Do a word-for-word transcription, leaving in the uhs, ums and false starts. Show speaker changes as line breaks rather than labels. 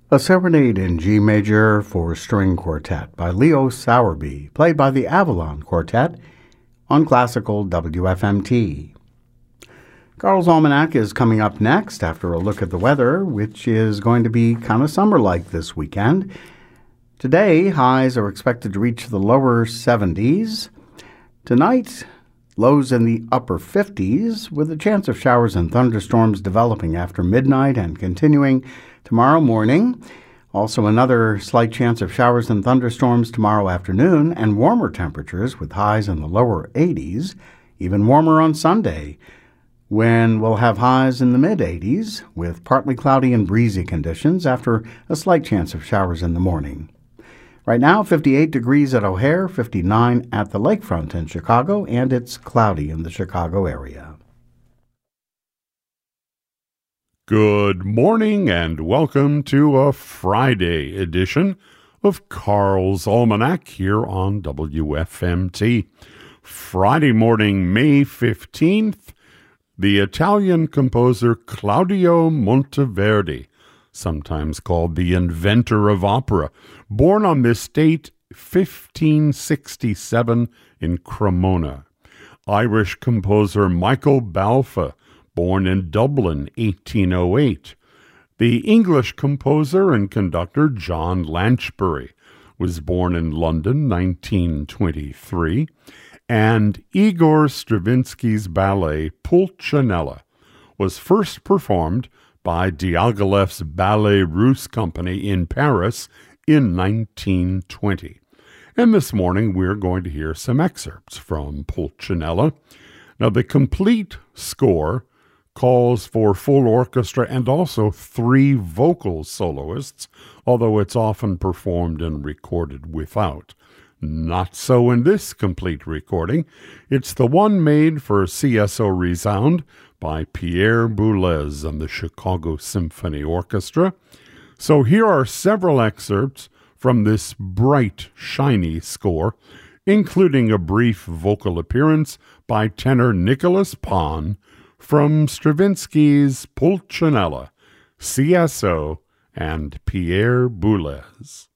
A Serenade in G Major for String Quartet by Leo Sowerby, played by the Avalon Quartet on Classical W F M T. Carl's Almanac is coming up next after a look at the weather, which is going to be kind of summer-like this weekend. Today, highs are expected to reach the lower seventies. Tonight, lows in the upper fifties, with a chance of showers and thunderstorms developing after midnight and continuing tomorrow morning. Also, another slight chance of showers and thunderstorms tomorrow afternoon, and warmer temperatures with highs in the lower eighties, even warmer on Sunday, when we'll have highs in the mid-eighties, with partly cloudy and breezy conditions after a slight chance of showers in the morning. Right now, fifty-eight degrees at O'Hare, fifty-nine at the lakefront in Chicago, and it's cloudy in the Chicago area.
Good morning and welcome to a Friday edition of Carl's Almanac here on W F M T. Friday morning, May fifteenth, the Italian composer Claudio Monteverdi, sometimes called the inventor of opera, born on this date, fifteen sixty-seven in Cremona. Irish composer Michael Balfe, born in Dublin, eighteen oh eight. The English composer and conductor John Lanchbury was born in London, nineteen twenty-three. And Igor Stravinsky's ballet Pulcinella was first performed by Diaghilev's Ballet Russe Company in Paris in nineteen twenty. And this morning we're going to hear some excerpts from Pulcinella. Now, the complete score calls for full orchestra and also three vocal soloists, although it's often performed and recorded without. Not so in this complete recording. It's the one made for C S O Resound by Pierre Boulez and the Chicago Symphony Orchestra. So here are several excerpts from this bright, shiny score, including a brief vocal appearance by tenor Nicholas Pon from Stravinsky's Pulcinella, C S O and Pierre Boulez.